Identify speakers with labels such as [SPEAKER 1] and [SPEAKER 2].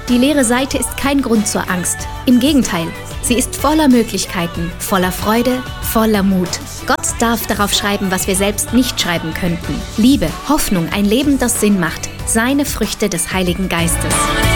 [SPEAKER 1] Die leere Seite ist kein Grund zur Angst. Im Gegenteil, sie ist voller Möglichkeiten, voller Freude, voller Mut. Gott darf darauf schreiben, was wir selbst nicht schreiben könnten. Liebe, Hoffnung, ein Leben, das Sinn macht. Seine Früchte des Heiligen Geistes.